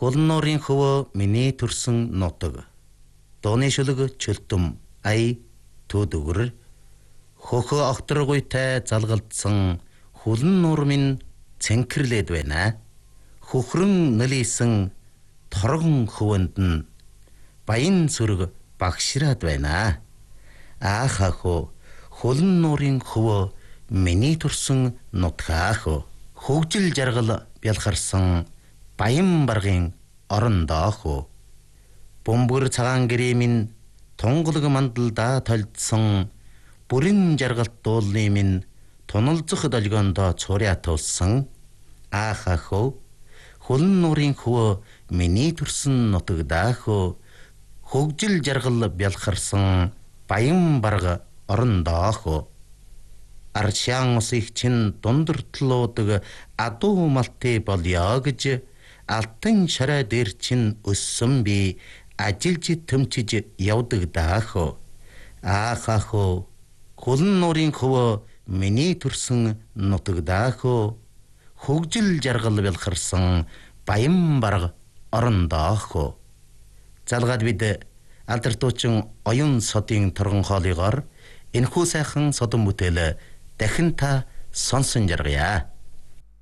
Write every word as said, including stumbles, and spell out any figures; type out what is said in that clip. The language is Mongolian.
Хулан нуурын хөвөө миний төрсөн нутаг. Дууны шүлэг чөлтөм ай төдөгөр. Хөхөө огторгуйтай залгалдсан хулан нуур минь цэнхэрлээд байна. Хөхрөн нэлийсэн торгон хөвөнд нь баян сүрэг багшраад байна. Аахахо хулан нуурын хөвөө миний төрсөн нутгаахо. Хөгжил жаргал бялхарсан баян баргын орондоохо. Бөмбөр цагаан гэрээ минь тунгалаг мандалдаа толдсон бүрэн жаргалт дуулны минь туналзах долгиондоо цуря тулсан. Аахахо хулан нуурын хөвөө миний төрсөн нутагдаахо. Хөгжил жаргал бялхарсан баян барга орондоохо. Аршаан усыг чин дундартлуудаг адуу малтай болёо гэж алтан шараа дээр чин өссөн би ажилж төмчиж явдаг даахо. Аахахо хулан нуурын хөвөө миний төрсөн нутагдаахо. Хөгжил жаргал бялхарсан баян барга орондоохо. Залгаад бид алдардуучин оюун содын торгон хоолойгоор энэхүү сайхан содон бүтээл дахин та сонсон жаргая.